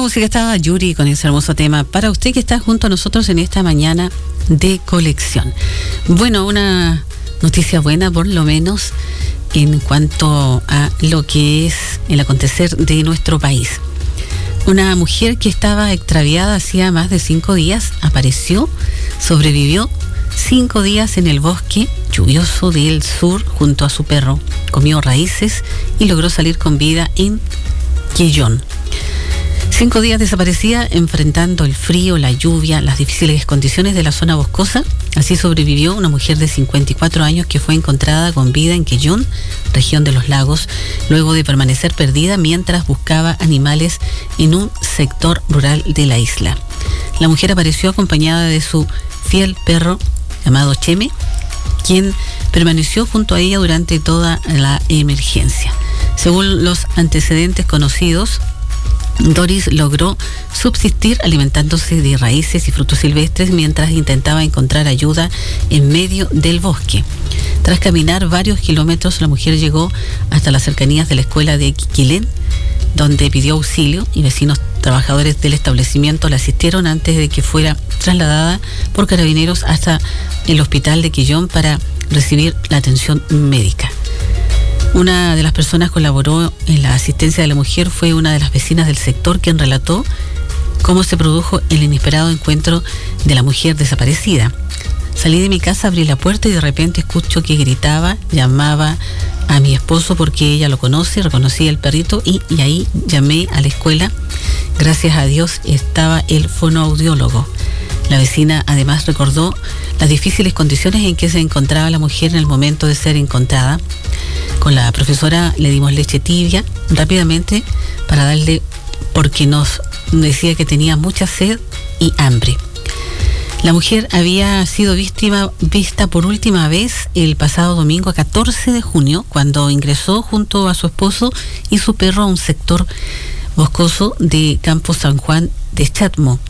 música estaba Yuri con ese hermoso tema para usted que está junto a nosotros en esta mañana de colección. Bueno, una noticia buena por lo menos en cuanto a lo que es el acontecer de nuestro país. Una mujer que estaba extraviada hacía más de 5 días apareció, sobrevivió 5 días en el bosque lluvioso del sur junto a su perro, comió raíces y logró salir con vida en Quellón. 5 días desaparecida enfrentando el frío, la lluvia, las difíciles condiciones de la zona boscosa. Así sobrevivió una mujer de 54 años que fue encontrada con vida en Quellón, región de los lagos, luego de permanecer perdida mientras buscaba animales en un sector rural de la isla. La mujer apareció acompañada de su fiel perro llamado Cheme, quien permaneció junto a ella durante toda la emergencia. Según los antecedentes conocidos, Doris logró subsistir alimentándose de raíces y frutos silvestres mientras intentaba encontrar ayuda en medio del bosque. Tras caminar varios kilómetros, la mujer llegó hasta las cercanías de la escuela de Quiquilén, donde pidió auxilio y vecinos trabajadores del establecimiento la asistieron antes de que fuera trasladada por carabineros hasta el hospital de Quellón para recibir la atención médica. Una de las personas que colaboró en la asistencia de la mujer fue una de las vecinas del sector, quien relató cómo se produjo el inesperado encuentro de la mujer desaparecida. Salí de mi casa, abrí la puerta y de repente escucho que gritaba, llamaba a mi esposo porque ella lo conoce, reconocí el perrito y ahí llamé a la escuela. Gracias a Dios estaba el fonoaudiólogo. La vecina además recordó las difíciles condiciones en que se encontraba la mujer en el momento de ser encontrada. Con la profesora le dimos leche tibia rápidamente para darle, porque nos decía que tenía mucha sed y hambre. La mujer había sido vista por última vez el pasado domingo 14 de junio, cuando ingresó junto a su esposo y su perro a un sector boscoso de Campo San Juan de Chatmo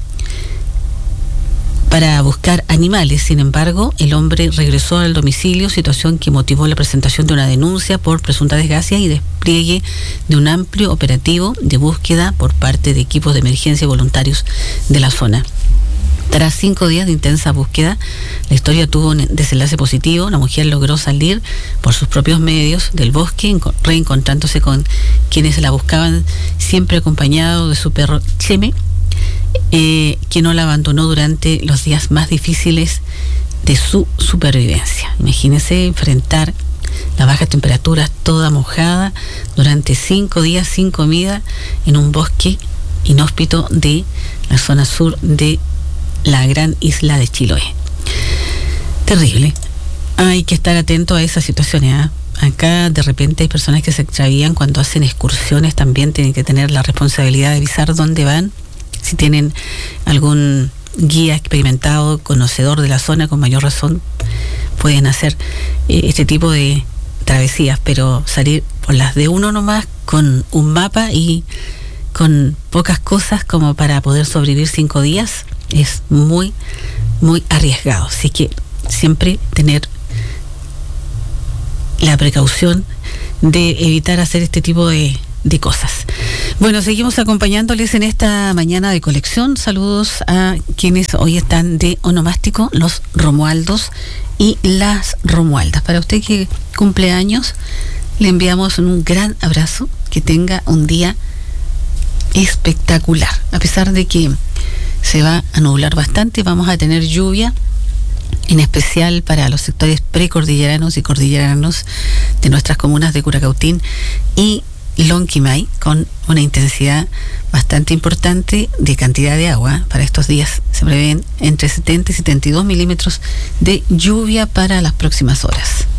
para buscar animales. Sin embargo, el hombre regresó al domicilio, situación que motivó la presentación de una denuncia por presunta desgracia y despliegue de un amplio operativo de búsqueda por parte de equipos de emergencia y voluntarios de la zona. Tras 5 días de intensa búsqueda, la historia tuvo un desenlace positivo. La mujer logró salir por sus propios medios del bosque, reencontrándose con quienes la buscaban, siempre acompañado de su perro Cheme, que no la abandonó durante los días más difíciles de su supervivencia. Imagínense enfrentar las bajas temperaturas, toda mojada, durante 5 días sin comida, en un bosque inhóspito de la zona sur de la gran isla de Chiloé. Terrible. Hay que estar atento a esas situaciones, ¿eh? Acá de repente hay personas que se extravían cuando hacen excursiones, también tienen que tener la responsabilidad de avisar dónde van. Si tienen algún guía experimentado, conocedor de la zona, con mayor razón pueden hacer este tipo de travesías, pero salir por las de uno nomás con un mapa y con pocas cosas como para poder sobrevivir 5 días es muy, muy arriesgado. Así que siempre tener la precaución de evitar hacer este tipo de cosas. Bueno, seguimos acompañándoles en esta mañana de colección. Saludos a quienes hoy están de onomástico, los Romualdos y las Romualdas. Para usted que cumple años, le enviamos un gran abrazo, que tenga un día espectacular. A pesar de que se va a nublar bastante, vamos a tener lluvia, en especial para los sectores precordilleranos y cordilleranos de nuestras comunas de Curacautín y Lonquimay, con una intensidad bastante importante de cantidad de agua. Para estos días se prevén entre 70 y 72 milímetros de lluvia para las próximas horas.